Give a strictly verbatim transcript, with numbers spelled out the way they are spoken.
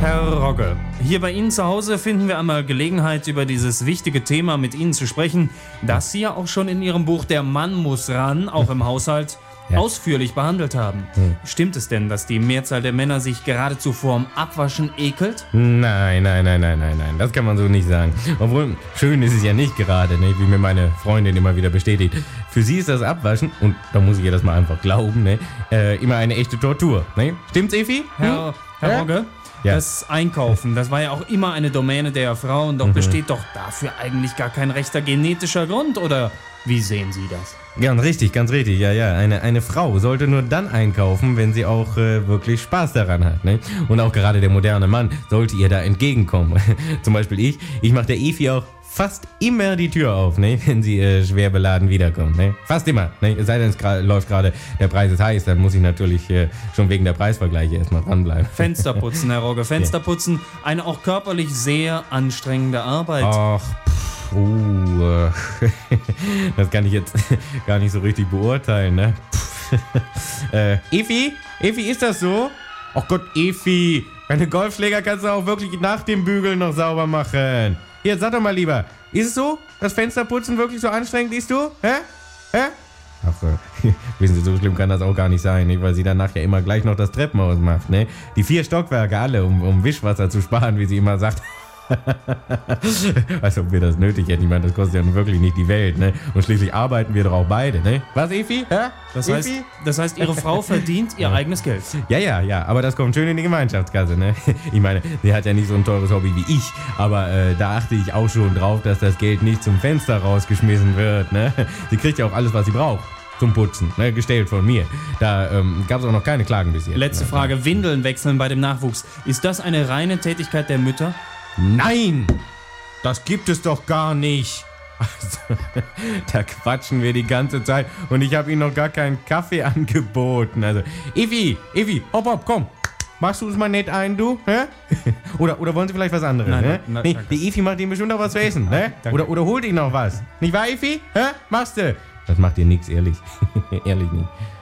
Herr Rogge, hier bei Ihnen zu Hause finden wir einmal Gelegenheit, über dieses wichtige Thema mit Ihnen zu sprechen, das Sie ja auch schon in Ihrem Buch Der Mann muss ran, auch im Haushalt, ja. ausführlich behandelt haben. Hm. Stimmt es denn, dass die Mehrzahl der Männer sich geradezu vorm Abwaschen ekelt? Nein, nein, nein, nein, nein, nein, das kann man so nicht sagen. Obwohl, schön ist es ja nicht gerade, ne? Wie mir meine Freundin immer wieder bestätigt. Für sie ist das Abwaschen, und da muss ich ihr das mal einfach glauben, ne? äh, immer eine echte Tortur. Ne? Stimmt's, Efi? Herr, Herr ja? Rogge? Ja. Das Einkaufen, das war ja auch immer eine Domäne der Frauen, doch mhm. besteht doch dafür eigentlich gar kein rechter genetischer Grund, oder wie sehen Sie das? Ganz richtig, ganz richtig, ja, ja. Eine, eine Frau sollte nur dann einkaufen, wenn sie auch äh, wirklich Spaß daran hat, ne? Und auch gerade der moderne Mann sollte ihr da entgegenkommen. Zum Beispiel ich, ich mache der Efi auch fast immer die Tür auf, ne, wenn sie äh, schwer beladen wiederkommt, ne? Fast immer, ne? Es sei denn, es gra- läuft gerade, der Preis ist heiß, dann muss ich natürlich äh, schon wegen der Preisvergleiche erstmal dranbleiben. Fensterputzen, Herr Rogge, Fensterputzen, eine auch körperlich sehr anstrengende Arbeit. Ach, pff, uh, äh, das kann ich jetzt gar nicht so richtig beurteilen, ne? äh, Efi, Efi, ist das so? Ach Gott, Efi, deine Golfschläger kannst du auch wirklich nach dem Bügeln noch sauber machen. Hier, sag doch mal lieber, ist es so, das Fensterputzen wirklich so anstrengend ist du? Hä? Hä? Ach, äh, wissen Sie, so schlimm kann das auch gar nicht sein, nicht? Weil sie danach ja immer gleich noch das Treppenhaus macht, ne? Die vier Stockwerke alle, um, um Wischwasser zu sparen, wie sie immer sagt. Als ob wir das nötig hätten. Ich meine, das kostet ja nun wirklich nicht die Welt, ne? Und schließlich arbeiten wir doch auch beide, ne? Was, Efi? Hä? Das heißt, Efi? das heißt, Ihre Frau verdient ihr eigenes Geld. Ja, ja, ja, aber das kommt schön in die Gemeinschaftskasse, ne? Ich meine, sie hat ja nicht so ein teures Hobby wie ich, aber äh, da achte ich auch schon drauf, dass das Geld nicht zum Fenster rausgeschmissen wird, ne? Sie kriegt ja auch alles, was sie braucht. Zum Putzen, ne, gestellt von mir. Da ähm, gab es auch noch keine Klagen bis jetzt. Letzte ne? Frage, Windeln wechseln bei dem Nachwuchs. Ist das eine reine Tätigkeit der Mütter? Nein! Das gibt es doch gar nicht. Also, da quatschen wir die ganze Zeit und ich habe Ihnen noch gar keinen Kaffee angeboten. Also, Evi, Evi, hopp, hopp, komm. Machst du es mal nett ein, du? Hä? Oder, oder wollen Sie vielleicht was anderes? Nein, ne? nein, nee, danke. Die Evi macht Ihnen bestimmt noch was zu essen. Ne? Danke. Oder, oder holt Ihnen noch was. Nicht wahr, Evi? Hä? Machst du? Das macht dir nichts, ehrlich. Ehrlich nicht.